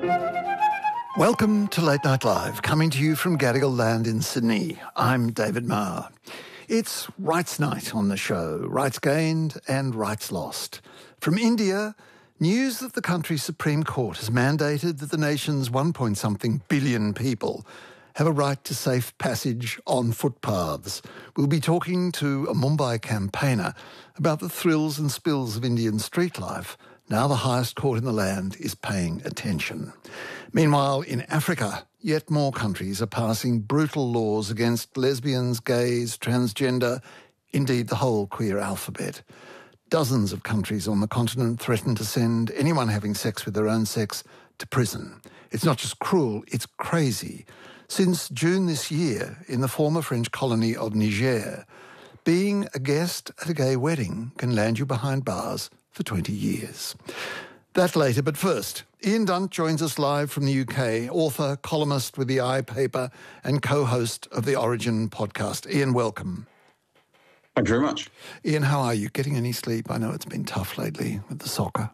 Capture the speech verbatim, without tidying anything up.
Welcome to Late Night Live, coming to you from Gadigal Land in Sydney. I'm David Marr. It's Rights Night on the show, rights gained and rights lost. From India, news that the country's Supreme Court has mandated that the nation's one point something billion people have a right to safe passage on footpaths. We'll be talking to a Mumbai campaigner about the thrills and spills of Indian street life. Now the highest court in the land is paying attention. Meanwhile, in Africa, yet more countries are passing brutal laws against lesbians, gays, transgender, indeed the whole queer alphabet. Dozens of countries on the continent threaten to send anyone having sex with their own sex to prison. It's not just cruel, it's crazy. Since June this year, in the former French colony of Niger, being a guest at a gay wedding can land you behind bars for twenty years. That later, but first, Ian Dunt joins us live from the U K, author, columnist with the I paper and co-host of the Origin podcast. Ian, welcome. Thank you very much. Ian, how are you? Getting any sleep? I know it's been tough lately with the soccer.